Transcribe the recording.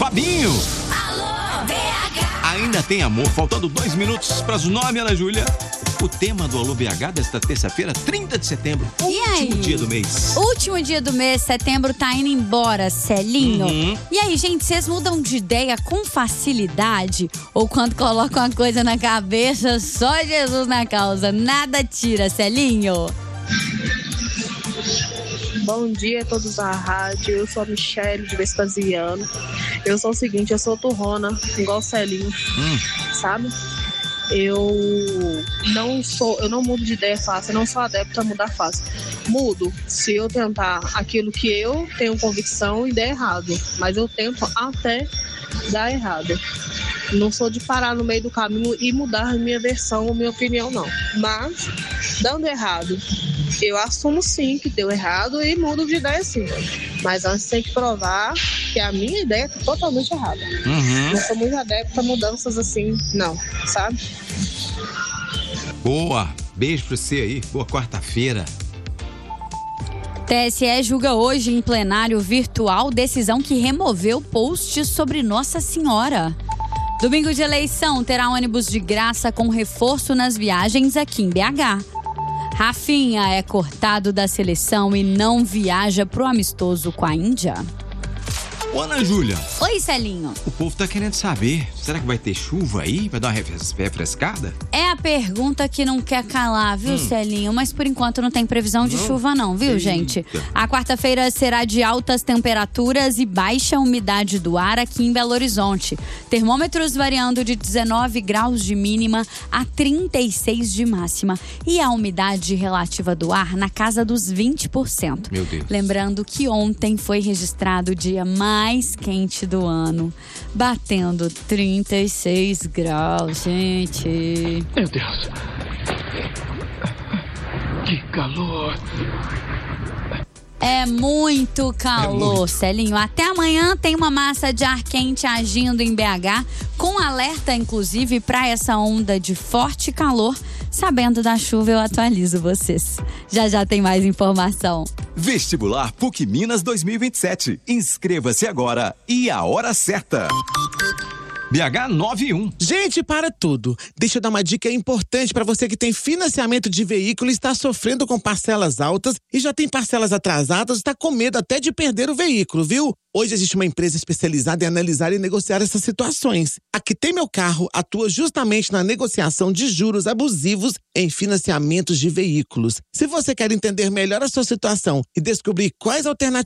Robinho. Alô, BH. Ainda tem amor, faltando 2 minutos para as 9, Ana Júlia. O tema do Alô BH desta terça-feira, 30 de setembro, último dia do mês. Último dia do mês, setembro tá indo embora, Celinho. Uhum. E aí, gente, vocês mudam de ideia com facilidade? Ou quando colocam uma coisa na cabeça, só Jesus na causa, nada tira, Celinho? Bom dia a todos da rádio, eu sou a Michele de Vespasiano. Eu sou o seguinte, eu sou turrona, igual o Celinho, sabe? Eu não mudo de ideia fácil, eu não sou adepta a mudar fácil. Mudo se eu tentar aquilo que eu tenho convicção e der errado, mas eu tento até dar errado. Não sou de parar no meio do caminho e mudar minha versão ou minha opinião, não. Mas, dando errado, eu assumo sim que deu errado e mudo de ideia sim. Mas antes tem que provar que a minha ideia está totalmente errada. Não sou muito adepta a mudanças assim, não, sabe? Boa, beijo pra você aí, boa quarta-feira. TSE julga hoje em plenário virtual decisão que removeu posts sobre Nossa Senhora. Domingo de eleição terá ônibus de graça com reforço nas viagens aqui em BH. Rafinha é cortado da seleção e não viaja pro amistoso com a Índia. Ô, Ana Júlia, Oi, Celinho. o povo tá querendo saber, será que vai ter chuva aí? Vai dar uma refrescada? É a pergunta que não quer calar, viu, Celinho? Mas por enquanto não tem previsão de chuva não, viu, Eita. gente? A quarta-feira será de altas temperaturas e baixa umidade do ar aqui em Belo Horizonte. Termômetros variando de 19 graus de mínima a 36 de máxima. E a umidade relativa do ar na casa dos 20%. Meu Deus. Lembrando que ontem foi registrado o dia mais quente do ano, batendo 36 graus, gente. Meu Deus. Que calor. É muito calor, Celinho. Até amanhã tem uma massa de ar quente agindo em BH, com alerta, inclusive, para essa onda de forte calor. Sabendo da chuva, eu atualizo vocês. Já tem mais informação. Vestibular PUC Minas 2027. Inscreva-se agora e a hora certa. BH 91. Gente, para tudo. Deixa eu dar uma dica importante para você que tem financiamento de veículo e está sofrendo com parcelas altas e já tem parcelas atrasadas, está com medo até de perder o veículo, viu? Hoje existe uma empresa especializada em analisar e negociar essas situações. Aqui Tem Meu Carro atua justamente na negociação de juros abusivos em financiamentos de veículos. Se você quer entender melhor a sua situação e descobrir quais alternativas